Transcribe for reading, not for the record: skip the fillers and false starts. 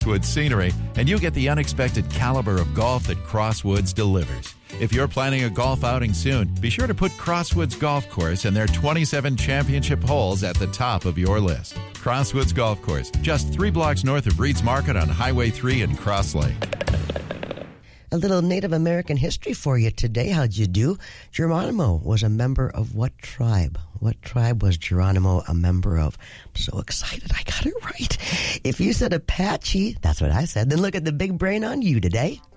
Crosswoods scenery, and you get the unexpected caliber of golf that Crosswoods delivers. If you're planning a golf outing soon, be sure to put Crosswoods Golf Course and their 27 championship holes at the top of your list. Crosswoods Golf Course, just 3 blocks north of Reed's Market on Highway 3 in Cross Lake. A little Native American history for you today. How'd you do? Geronimo was a member of what tribe? What tribe was Geronimo a member of? I'm so excited I got it right. If you said Apache, that's what I said, then look at the big brain on you today.